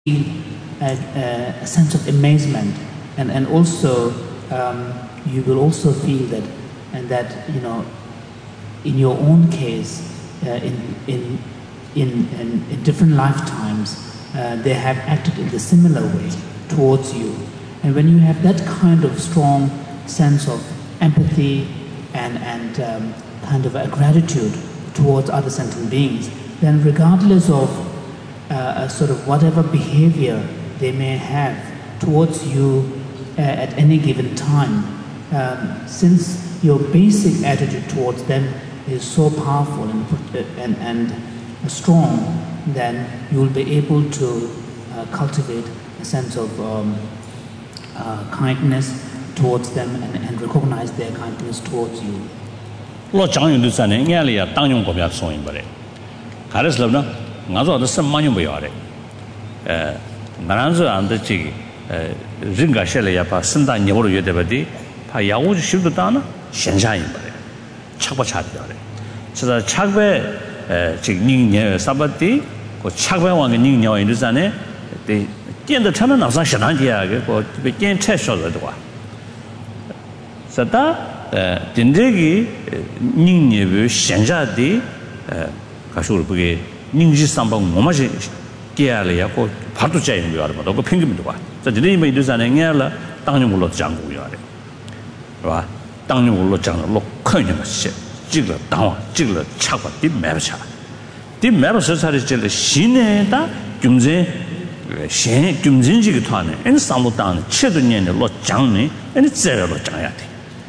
a sense of amazement, and also you will also feel that, and that in your own case, in different lifetimes, they have acted in the similar way towards you. And when you have that kind of strong sense of empathy and kind of a gratitude towards other sentient beings, then regardless of sort of whatever behavior they may have towards you at any given time, since your basic attitude towards them is so powerful and strong, then you will be able to cultivate a sense of kindness towards them and recognize their kindness towards you. Lo chang yu du san ne nya le ya tang yong ko bya song yin ba le. Ga de slob na nga zo de sem ma yong ba ya le. Nga ran zo an de ji rin ga she le ya pa sin da ni wo yue de ba di pa ya wu ji shu du da na xian sha yin ba le. Chak ba cha de ya le. Chi da chak be ji ning nie sa ba di ko chak be wang ge ning nie yin du san ne de dian de ta na na sa xian dan dia ge ko be dian che shuo de wa. Sa da dinjegi 닝예부 현자디 가쇼를 보게 닝지 삼방 뭐마지 깨야래고 바로 짜이는 거 알아봐. 그 핑계입니다. 봐. 자, 저희 뭐 이러잖아요. 냥라 당용으로 장고요. 봐. 당용으로 장로 큰일 났어. 찍어 당와 찍어 차고 뒤 매버차. 뒤 매버서 살이질 신에다 금제 신 금진지기 토하네. 엔 삼로 당 최도년에 로 장네. 엔 제로 장야 돼.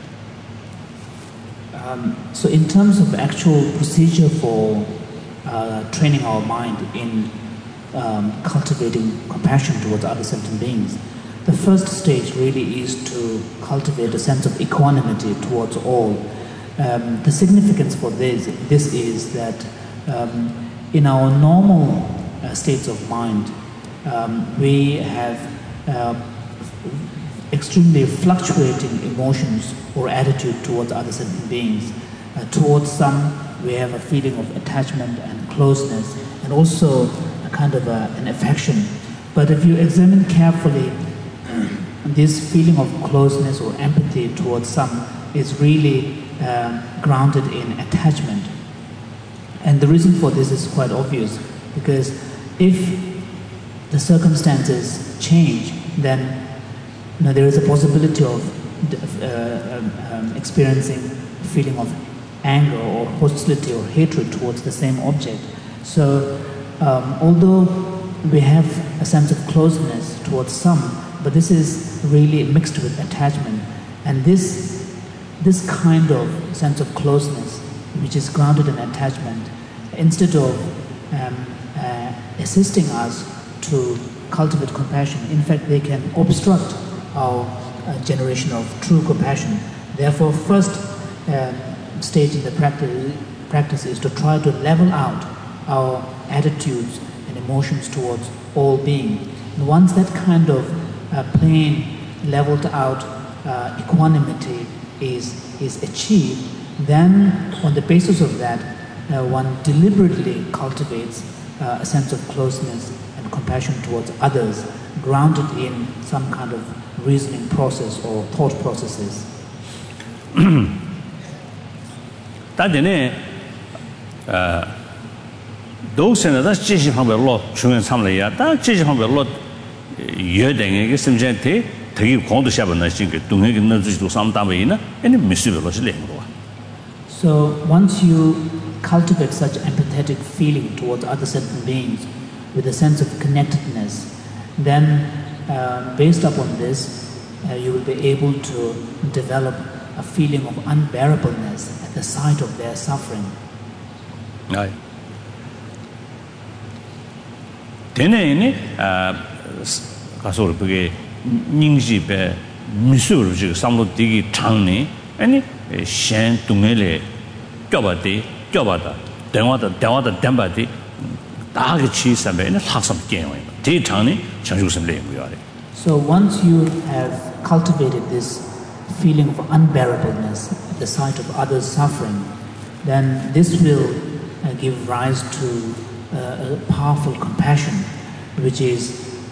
So in terms of actual procedure for training our mind in cultivating compassion towards other sentient beings, the first stage really is to cultivate a sense of equanimity towards all. The significance for this is that in our normal states of mind, we have extremely fluctuating emotions or attitude towards other sentient beings. Towards some, we have a feeling of attachment and closeness, and also a kind of an affection. But if you examine carefully, this feeling of closeness or empathy towards some is really grounded in attachment. And the reason for this is quite obvious, because if the circumstances change, then there is a possibility of experiencing a feeling of anger or hostility or hatred towards the same object. So although we have a sense of closeness towards some, but this is really mixed with attachment. And this kind of sense of closeness, which is grounded in attachment, instead of assisting us to cultivate compassion, in fact they can obstruct our generation of true compassion. Therefore, first stage in the practice is to try to level out our attitudes and emotions towards all beings. And once that kind of plain, leveled out equanimity is achieved, then on the basis of that, one deliberately cultivates a sense of closeness and compassion towards others, grounded in some kind of reasoning process or thought processes. 다전에 도선에다 지시 방법으로 중요한 참여야 다 지시 방법으로 여등에게 심지한테 되게 공도 샤번나 신게 동행에 넣어주지도 삼담이나 아니 미스별로 실행으로. So once you cultivate such empathetic feeling towards other sentient beings with a sense of connectedness, then based upon this, you will be able to develop a feeling of unbearableness at the sight of their suffering. Right. Then, 가서 그게 닝지배 미술을 지금 삼로 되게 장네 아니 셴 동네에 껴봐다 대화다 담바디 다게 치사배는 학습 게임이에요. 되게 장네 장주심 내용이야. So once you have cultivated this feeling of unbearableness at the sight of others' suffering, then this will give rise to a powerful compassion, which is